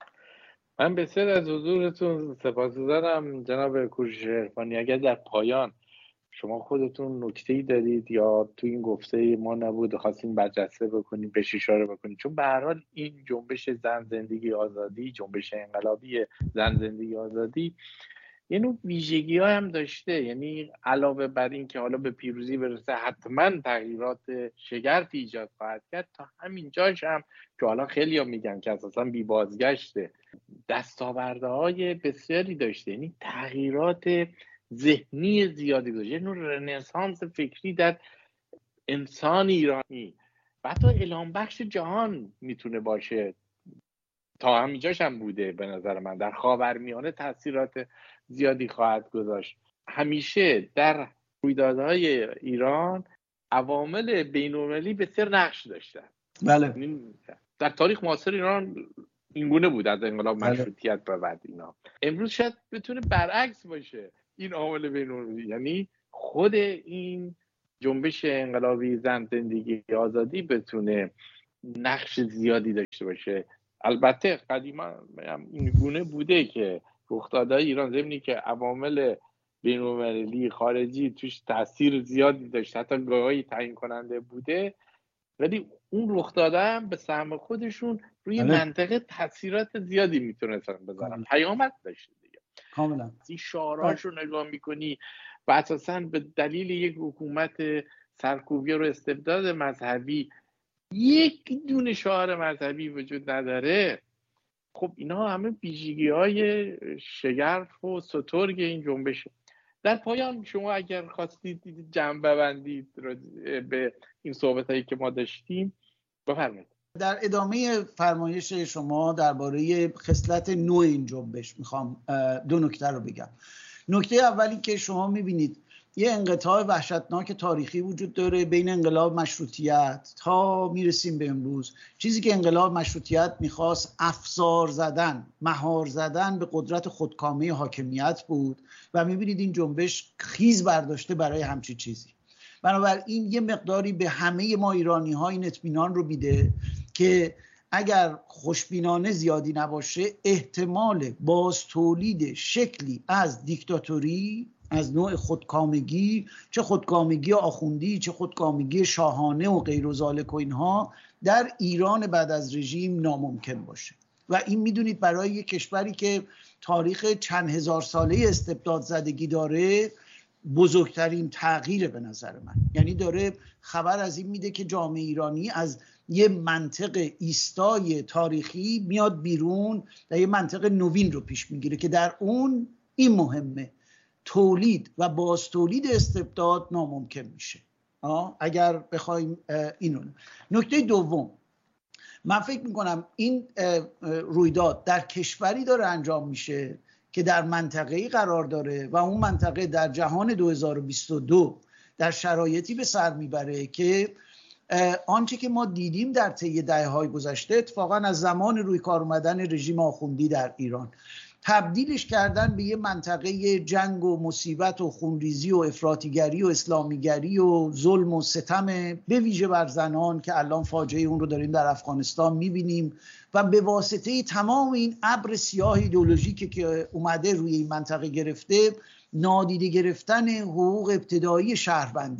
Speaker 2: من بسیار از حضورتون سپاسگزارم جناب کوروش عرفانی. اگر در پایان شما خودتون نکته‌ای دارید یا تو این گفته ما نبود خواستین برجسته بکنید، بهش اشاره بکنید، چون به هر حال این جنبش زن زندگی آزادی، جنبش انقلابی زن زندگی آزادی، یه نوع ویژگی ها هم داشته. یعنی علاوه بر این که حالا به پیروزی برسه حتما تغییرات شگرفی ایجاد خواهد کرد، تا همین جاش هم که حالا خیلی ها میگن که اساسا بی بازگشته، دستاورده های بسیاری داشته. یعنی تغییرات ذهنی زیادی داشته، یه نوع رنسانس فکری در انسان ایرانی و حتی الهام بخش جهان میتونه باشه. تا همینجاش هم بوده به نظر من. در خاورمیانه تاثیرات زیادی خواهد گذاشت. همیشه در رویدادهای ایران عوامل بین‌المللی بسیار نقش داشتن.
Speaker 1: بله.
Speaker 2: در تاریخ معاصر ایران اینگونه بود از انقلاب مشروطیت به بعد اینا. امروز شاید بتونه برعکس باشه این عوامل بین‌المللی، یعنی خود این جنبش انقلابی زن زندگی آزادی بتونه نقش زیادی داشته باشه. البته قدیما این گونه بوده که رخدادهای ایران ضمنی که عوامل بین‌المللی خارجی توش تاثیر زیادی داشت، حتی گاهی تعیین کننده بوده، ولی اون رخداده هم به سهم خودشون روی منطقه تاثیرات زیادی میتونستن بذارن. پیامد داشته دیگه.
Speaker 1: کاملا
Speaker 2: این شعارهاش رو نگاه میکنی و اساساً به دلیل یک حکومت سرکوبی و استبداد مذهبی یک دونه شعار مذهبی وجود نداره. خب اینا همه ویژگی‌های شگرف و سترگ این جنبشه. در پایان شما اگر خواستید جمع ببندید به این صحبتایی که ما داشتیم بفرمایید.
Speaker 1: در ادامه فرمایش شما درباره خصلت نوع این جنبش میخوام دو نکته رو بگم. نکته اولی که شما میبینید یه انقطاع وحشتناک تاریخی وجود داره بین انقلاب مشروطیت تا میرسیم به امروز. چیزی که انقلاب مشروطیت میخواست افزار زدن، مهار زدن به قدرت خودکامه حاکمیت بود و میبینید این جنبش خیز برداشته برای همچین چیزی. بنابراین یه مقداری به همه ما ایرانی ها این اطمینان رو میده که اگر خوشبینانه زیادی نباشه احتمال باز تولید شکلی از دیکتاتوری، از نوع خودکامگی، چه خودکامگی آخوندی چه خودکامگی شاهانه و غیر و ذالک و اینها، در ایران بعد از رژیم ناممکن باشه. و این میدونید برای یک کشوری که تاریخ چند هزار ساله استبداد زدگی داره بزرگترین تغییر به نظر من. یعنی داره خبر از این میده که جامعه ایرانی از یه منطق ایستای تاریخی میاد بیرون و یه منطق نوین رو پیش میگیره که در اون این مهمه، تولید و باز تولید استبداد ناممکن میشه اگر بخوایم اینو. نکته دوم، من فکر میکنم این رویداد در کشوری داره انجام میشه که در منطقه‌ای قرار داره و اون منطقه در جهان 2022 در شرایطی به سر میبره که آنچه که ما دیدیم در طی دهه‌های گذشته اتفاقا از زمان روی کار اومدن رژیم آخوندی در ایران تبدیلش کردن به یه منطقه جنگ و مصیبت و خونریزی و افراطیگری و اسلامیگری و ظلم و ستم به ویژه بر زنان که الان فاجعه اون رو داریم در افغانستان میبینیم و به واسطه تمام این ابر سیاه ایدئولوژیکی که اومده روی این منطقه گرفته، نادیده گرفتن حقوق ابتدایی شهروندی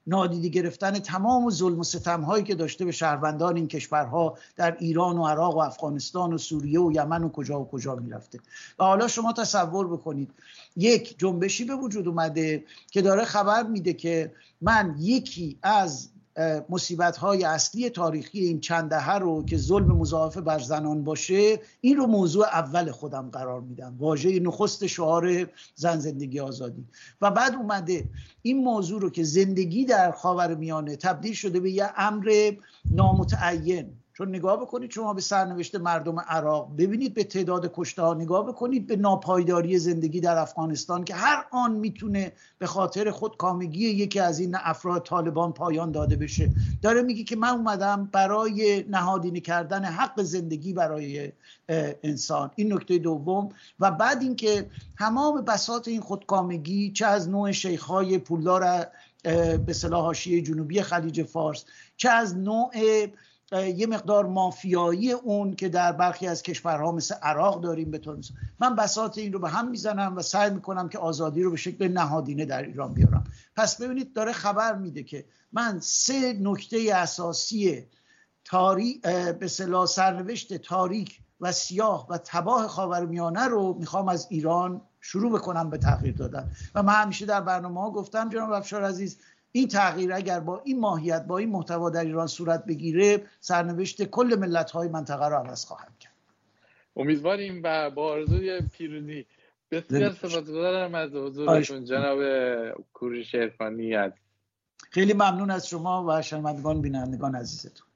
Speaker 1: نادیده گرفتن تمام ظلم و ستم هایی که داشته به شهروندان این کشورها در ایران و عراق و افغانستان و سوریه و یمن و کجا میرفته. و حالا شما تصور بکنید یک جنبشی به وجود اومده که داره خبر میده که من یکی از مصیبت‌های اصلی تاریخی این چند دهه رو که ظلم مضاعف بر زنان باشه، این رو موضوع اول خودم قرار میدم، واژه نخست شعار زن زندگی آزادی. و بعد اومده این موضوع رو که زندگی در خاورمیانه تبدیل شده به یه امر نامتعین. چون نگاه بکنید شما به سرنوشت مردم عراق، ببینید به تعداد کشته ها، نگاه بکنید به ناپایداری زندگی در افغانستان که هر آن میتونه به خاطر خودکامگی یکی از این افراد طالبان پایان داده بشه. داره میگه که من اومدم برای نهادینه کردن حق زندگی برای انسان. این نکته دوم. و بعد اینکه تمام بساط این خودکامگی، چه از نوع شیخ‌های پولدار به اصطلاح حاشیه جنوبی خلیج فارس، چه از نوع یه مقدار مافیایی اون که در برخی از کشورها مثل عراق داریم، به طور مثال من بساط این رو به هم میزنم و سعی میکنم که آزادی رو به شکل نهادینه در ایران بیارم. پس ببینید داره خبر میده که من 3 نکته اساسی به اصطلاح سرنوشت تاریک و سیاه و تباه خاورمیانه رو میخوام از ایران شروع بکنم به تغییر دادن. و من همیشه در برنامه‌ها گفتم جناب افشار عزیز، این تغییر اگر با این ماهیت، با این محتوا در ایران صورت بگیره، سرنوشت کل ملت‌های منطقه رو عوض خواهد کرد.
Speaker 2: امیدواریم و با آرزوی پیروزی. بسیار سپاسگزارم از حضورتون جناب کوروش عرفانی. خیلی
Speaker 1: ممنون از شما و شنوندگان بینندگان عزیزتون.